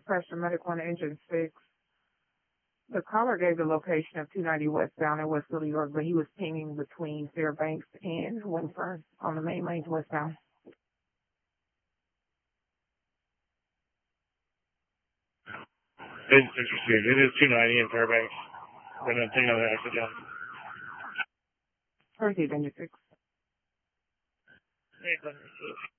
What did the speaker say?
Dispatch to Medical on Engine 6. The caller gave the location of 290 westbound in Westfield, New York, but he was pinging between Fairbanks and Winfern on the main lanes westbound. It's interesting. It is 290 in Fairbanks. Been a thing on the accident. Proceed, Engine 6. Hey,